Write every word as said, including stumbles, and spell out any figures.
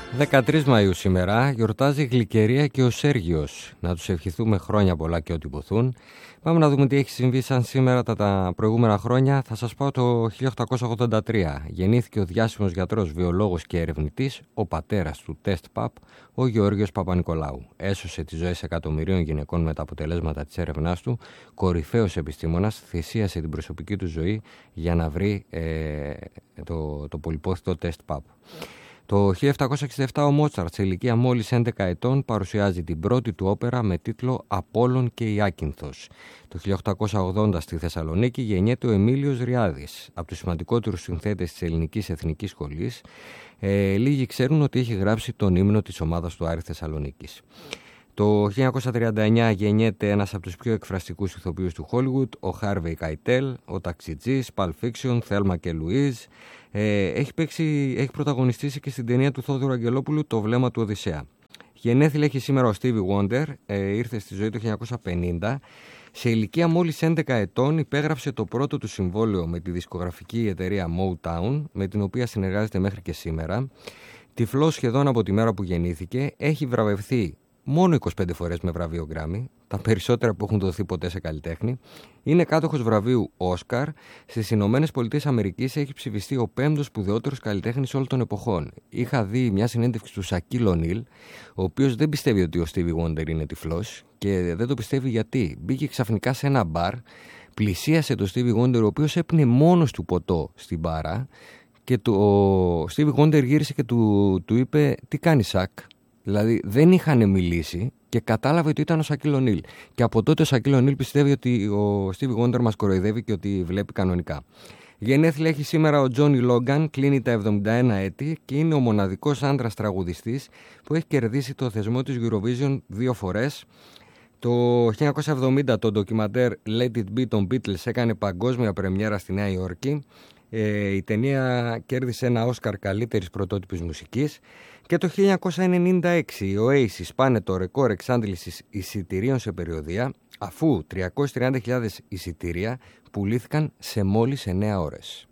δεκατρείς Μαΐου σήμερα γιορτάζει η Γλυκερία και ο Σέργιος. Να τους ευχηθούμε χρόνια πολλά και ό,τι ποθούν. Πάμε να δούμε τι έχει συμβεί σαν σήμερα τα, τα προηγούμενα χρόνια. Θα σας πω το χίλια οκτακόσια ογδόντα τρία. Γεννήθηκε ο διάσημος γιατρός, βιολόγος και ερευνητής, ο πατέρας του τεστ παπ, ο Γεώργιος Παπανικολάου. Έσωσε τις ζωές εκατομμυρίων γυναικών με τα αποτελέσματα της έρευνάς του. Κορυφαίος επιστήμονας, θυσίασε την προσωπική του ζωή για να βρει ε, το, το πολυπόθητο τεστ παπ. Το χίλια επτακόσια εξήντα επτά ο Μότσαρτ, σε ηλικία μόλις έντεκα ετών, παρουσιάζει την πρώτη του όπερα με τίτλο «Απόλλων και η Άκυνθος». Το χίλια οκτακόσια ογδόντα στη Θεσσαλονίκη γεννιέται ο Εμίλιος Ριάδης, από τους σημαντικότερους συνθέτες της ελληνικής εθνικής σχολής. Ε, λίγοι ξέρουν ότι έχει γράψει τον ύμνο της ομάδας του Άρη Θεσσαλονίκης. Το χίλια εννιακόσια τριάντα εννιά γεννιέται ένας από τους πιο εκφραστικούς ηθοποιούς του Χόλιγουτ, ο Χάρβεϊ Καϊτέλ, ο Ταξιτζής, Pulp Fiction, Θέλμα και Λουίζ. Ε, έχει, παίξει, έχει πρωταγωνιστήσει και στην ταινία του Θόδωρου Αγγελόπουλου, Το βλέμμα του Οδυσσέα. Γενέθλια έχει σήμερα ο Stevie Wonder, ε, ήρθε στη ζωή το χίλια εννιακόσια πενήντα. Σε ηλικία μόλις έντεκα ετών υπέγραψε το πρώτο του συμβόλαιο με τη δισκογραφική εταιρεία Motown, με την οποία συνεργάζεται μέχρι και σήμερα. Τυφλός σχεδόν από τη μέρα που γεννήθηκε, έχει βραβευθεί μόνο είκοσι πέντε φορές με βραβείο Γκράμι, τα περισσότερα που έχουν δοθεί ποτέ σε καλλιτέχνη. Είναι κάτοχος βραβείου Όσκαρ. Στις Ηνωμένες Πολιτείες Αμερικής έχει ψηφιστεί ο πέμπτος σπουδαιότερος καλλιτέχνης όλων των εποχών. Είχα δει μια συνέντευξη του Σακίλ Ονίλ, ο οποίος δεν πιστεύει ότι ο Stevie Wonder είναι τυφλός και δεν το πιστεύει γιατί. Μπήκε ξαφνικά σε ένα μπαρ, πλησίασε το Stevie Wonder, ο οποίος έπινε μόνος του ποτό στην μπάρα και το, ο Stevie Wonder γύρισε και του, του είπε «Τι κάνει Σακ?» Δηλαδή δεν είχαν μιλήσει και κατάλαβε ότι ήταν ο Σακίλ Ονίλ. Και από τότε ο Σακίλ Ονίλ πιστεύει ότι ο Stevie Wonder μας κοροϊδεύει και ότι βλέπει κανονικά. Γενέθλια έχει σήμερα ο Τζόνι Λόγκαν, κλείνει τα εβδομήντα ένα έτη και είναι ο μοναδικός άντρας τραγουδιστής που έχει κερδίσει το θεσμό της Eurovision δύο φορές. Το χίλια εννιακόσια εβδομήντα το ντοκιμαντέρ Let It Be των Beatles έκανε παγκόσμια πρεμιέρα στη Νέα Υόρκη. Ε, η ταινία κέρδισε ένα Όσκαρ καλύτερης πρωτότυπης μουσικής. Και το χίλια εννιακόσια ενενήντα έξι οι Oasis πάνε το ρεκόρ εξάντλησης εισιτηρίων σε περιοδεία, αφού τριακόσιες τριάντα χιλιάδες εισιτήρια πουλήθηκαν σε μόλις εννέα ώρες.